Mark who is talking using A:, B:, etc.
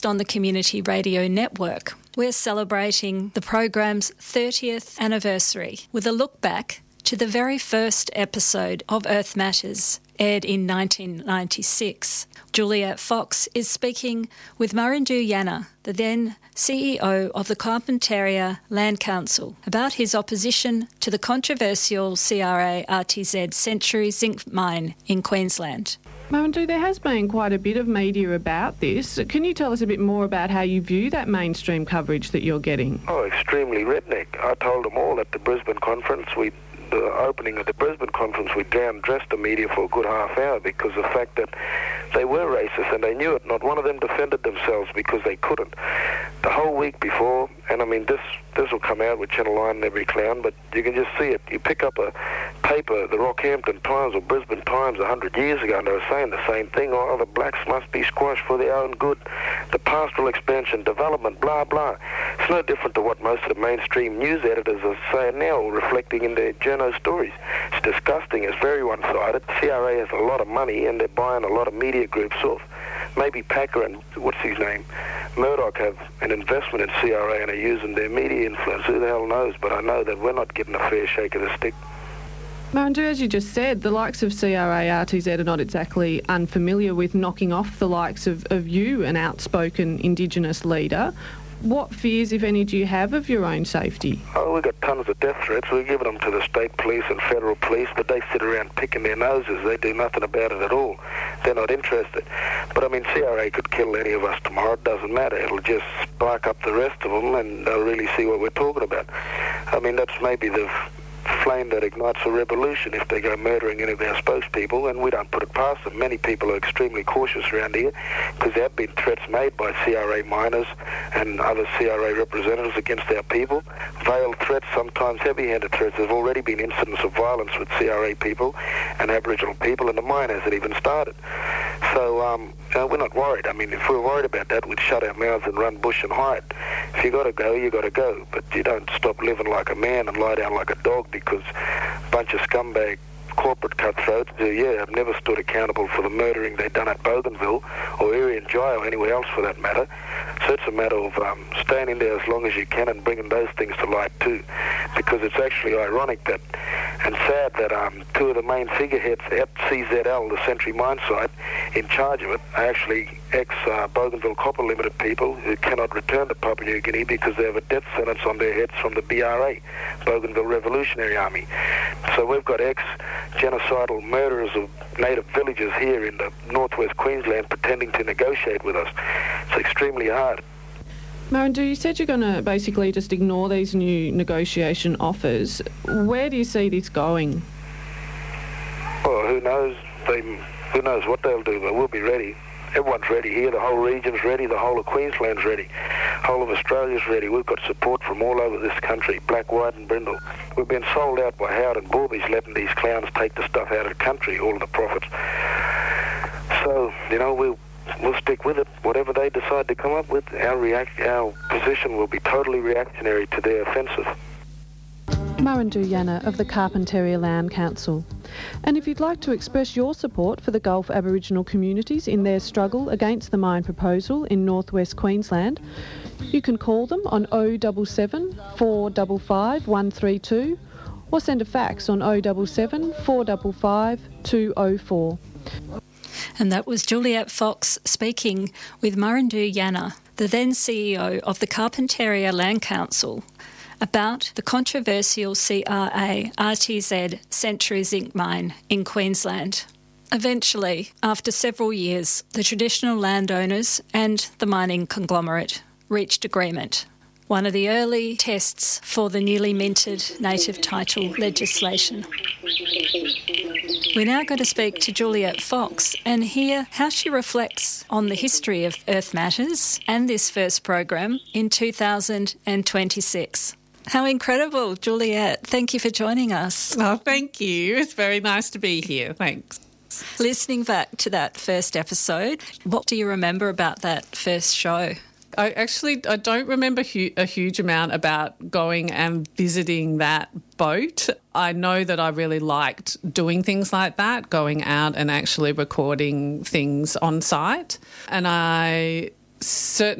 A: on the Community Radio Network. We're celebrating the program's 30th anniversary with a look back to the very first episode of Earth Matters, aired in 1996. Juliet Fox is speaking with Murrindoo Yanna, the then CEO of the Carpentaria Land Council, about his opposition to the controversial CRA RTZ Century Zinc Mine in Queensland.
B: Murrindoo, there has been quite a bit of media about this. Can you tell us a bit more about how you view that mainstream coverage that you're getting?
C: Oh, extremely redneck. I told them all at the Brisbane conference, the opening of the Brisbane conference, we dressed the media for a good half hour because the fact that they were racist and they knew it. Not one of them defended themselves because they couldn't. The whole week before, and I mean this will come out with Channel 9 and every clown, but you can just see it. You pick up a paper, the Rockhampton Times or Brisbane Times 100 years ago, and they were saying the same thing. Oh, the blacks must be squashed for their own good. The pastoral expansion, development, blah, blah. It's no different to what most of the mainstream news editors are saying now, reflecting in their journo stories. It's disgusting. It's very one-sided. CRA has a lot of money, and they're buying a lot of media groups off. Maybe Packer and, what's his name, Murdoch have an investment in CRA and are using their media influence. Who the hell knows? But I know that we're not getting a fair shake of the stick.
B: Murrindoo, as you just said, the likes of CRA RTZ are not exactly unfamiliar with knocking off the likes of you, an outspoken Indigenous leader. What fears, if any, do you have of your own safety?
C: Oh, we've got tons of death threats. We're giving them to the state police and federal police, but they sit around picking their noses. They do nothing about it at all. They're not interested. But, I mean, CRA could kill any of us tomorrow. It doesn't matter. It'll just spark up the rest of them, and they'll really see what we're talking about. I mean, that's maybe the flame that ignites a revolution if they go murdering any of our spokespeople, and we don't put it past them. Many people are extremely cautious around here because there have been threats made by CRA miners and other CRA representatives against our people. Veiled threats, sometimes heavy-handed threats. There's already been incidents of violence with CRA people and Aboriginal people, and the mine hasn't even started. So we're not worried. I mean, if we were worried about that, we'd shut our mouths and run bush and hide. If you got to go, you got to go. But you don't stop living like a man and lie down like a dog because a bunch of scumbag corporate cutthroats have never stood accountable for the murdering they've done at Bougainville or Irian Jai or anywhere else for that matter. So it's a matter of staying in there as long as you can and bringing those things to light too, because it's actually ironic that and sad that two of the main figureheads at CZL, the Century Mine site, in charge of it, are actually ex-Bougainville Copper Limited people who cannot return to Papua New Guinea because they have a death sentence on their heads from the BRA, Bougainville Revolutionary Army. So we've got ex-genocidal murderers of native villagers here in the northwest Queensland pretending to negotiate with us. It's extremely hard.
B: Murrindoo, you said you're going to basically just ignore these new negotiation offers. Where do you see this going?
C: Well, who knows? Who knows what they'll do, but we'll be ready. Everyone's ready here. The whole region's ready. The whole of Queensland's ready. The whole of Australia's ready. We've got support from all over this country, black, white and brindle. We've been sold out by Howard and Borby's letting these clowns take the stuff out of the country, all of the profits. So, we'll stick with it. Whatever they decide to come up with, our position will be totally reactionary to their offensive.
B: Murrindoo Yanna of the Carpentaria Land Council. And if you'd like to express your support for the Gulf Aboriginal communities in their struggle against the mine proposal in northwest Queensland, you can call them on 077 455 132 or send a fax on 077 455 204.
A: And that was Juliet Fox speaking with Murrindoo Yanna, the then CEO of the Carpentaria Land Council, about the controversial CRA RTZ Century Zinc Mine in Queensland. Eventually, after several years, the traditional landowners and the mining conglomerate reached agreement. One of the early tests for the newly minted native title legislation. We're now going to speak to Juliet Fox and hear how she reflects on the history of Earth Matters and this first program in 2026. How incredible, Juliet. Thank you for joining us.
D: Oh, thank you. It's very nice to be here. Thanks.
A: Listening back to that first episode, what do you remember about that first show?
D: I don't remember a huge amount about going and visiting that boat. I know that I really liked doing things like that, going out and actually recording things on site. And I certain